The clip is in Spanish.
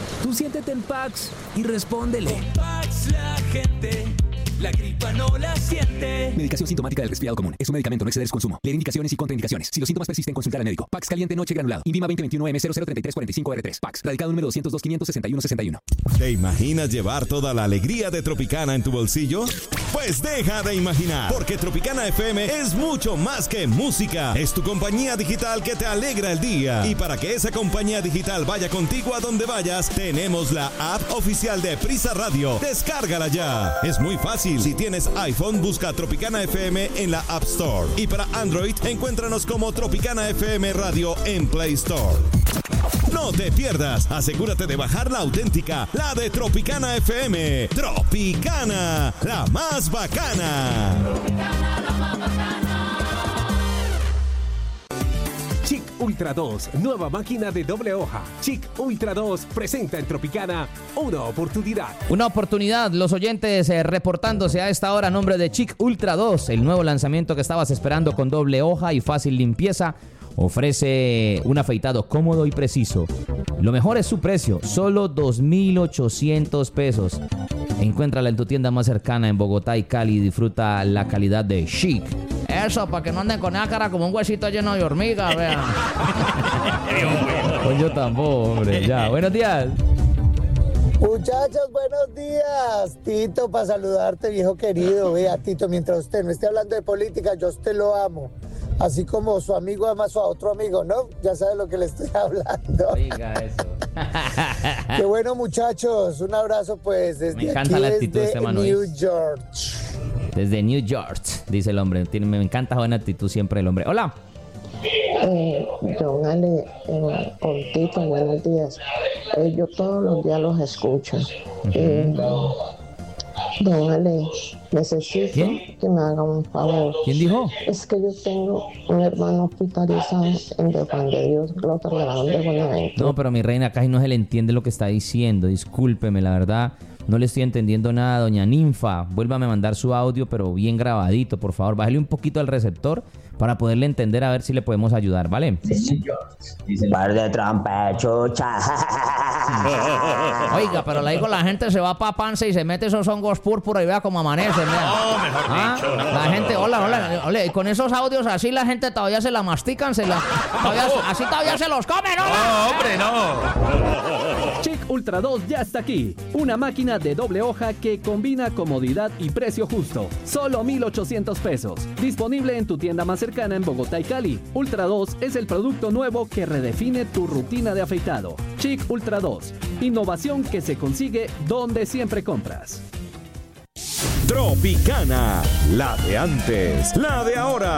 Tú siéntete en Pax y respóndele. Con Pax la gente la gripa no la siente. Medicación sintomática del resfriado común. Es un medicamento, no exceder su consumo. Leer indicaciones y contraindicaciones. Si los síntomas persisten, consultar al médico. Pax caliente noche granulado. Invima 2021M003345R3. Pax. Radicado número 202-561-61. ¿Te imaginas llevar toda la alegría de Tropicana en tu bolsillo? Pues deja de imaginar, porque Tropicana FM es mucho más que música. Es tu compañía digital que te alegra el día. Y para que esa compañía digital vaya contigo a donde vayas, tenemos la app oficial de Prisa Radio. Descárgala ya. Es muy fácil. Si tienes iPhone, busca Tropicana FM en la App Store. Y para Android, encuéntranos como Tropicana FM Radio en Play Store. No te pierdas, asegúrate de bajar la auténtica, la de Tropicana FM. Tropicana, la más bacana. Tropicana, la más bacana. Chic Ultra 2, nueva máquina de doble hoja. Chic Ultra 2 presenta en Tropicana una oportunidad. Una oportunidad, los oyentes reportándose a esta hora a nombre de Chic Ultra 2, el nuevo lanzamiento que estabas esperando con doble hoja y fácil limpieza. Ofrece un afeitado cómodo y preciso. Lo mejor es su precio, solo 2,800 pesos. Encuéntrala en tu tienda más cercana en Bogotá y Cali y disfruta la calidad de Chic. Eso, para que no anden con esa cara como un huesito lleno de hormigas, vean. Pues yo tampoco, hombre. Ya, buenos días. Muchachos, buenos días. Tito, para saludarte, viejo querido. Vea, Tito, mientras usted no esté hablando de política, yo a usted lo amo. Así como su amigo ama a su otro amigo, ¿no? Ya sabe lo que le estoy hablando. Diga eso. Qué bueno, muchachos. Un abrazo, pues, desde me encanta aquí, la actitud desde de New York. Desde New York, dice el hombre. Me encanta buena actitud siempre el hombre. Hola. Don Ale, con Tito, buenos días. Yo todos los días los escucho. Don Ale, necesito que me haga un favor. ¿Quién dijo? Es que yo tengo un hermano hospitalizado en de Juan de Dios, lo trasladaron de Buenaventura. No, pero mi reina, casi no se le entiende lo que está diciendo. Discúlpeme, la verdad, no le estoy entendiendo nada. Doña Ninfa, vuélvame a mandar su audio, pero bien grabadito, por favor. Bájale un poquito al receptor para poderle entender, a ver si le podemos ayudar, ¿vale? Par de trompa, chucha. Oiga, pero le digo, la gente se va pa' Panza y se mete esos hongos púrpura y vea cómo amanece. No, mejor dicho. La gente, hola, y con esos audios así la gente todavía se la mastican, así todavía se los come, ¿no? No, hombre, no. Chic Ultra 2 ya está aquí. Una máquina de doble hoja que combina comodidad y precio justo. Solo 1,800 pesos. Disponible en tu tienda más cercana en Bogotá y Cali. Ultra 2 es el producto nuevo que redefine tu rutina de afeitado. Chic Ultra 2. Innovación que se consigue donde siempre compras. Tropicana, la de antes, la de ahora.